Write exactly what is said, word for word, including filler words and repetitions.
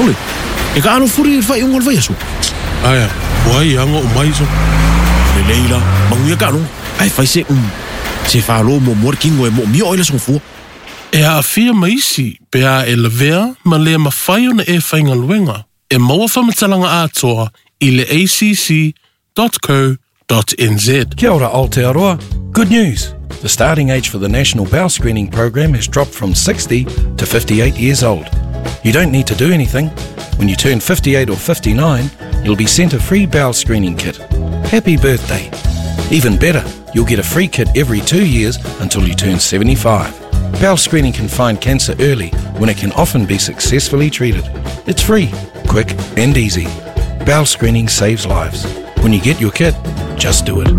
Tole, e ka ano furi e whai ungal vai aso? Aia, wai anga o mai so. Le leila, manguia ka no, ai whai se um. Se whalo mo mor kingo e mo mio oila song fua. E a fia maisi, pe a e levea, ma le ma whai ona e whainga luenga. E maua whamatalanga atoa I le a c c dot co dot n z. Kia ora Aotearoa. Good news. The starting age for the National Bowel Screening Program has dropped from sixty to fifty-eight years old. You don't need to do anything. When you turn fifty-eight or fifty-nine, you'll be sent a free bowel screening kit. Happy birthday. Even better, you'll get a free kit every two years until you turn seventy-five. Bowel screening can find cancer early when it can often be successfully treated. It's free, quick and easy. Bowel screening saves lives. When you get your kit, just do it.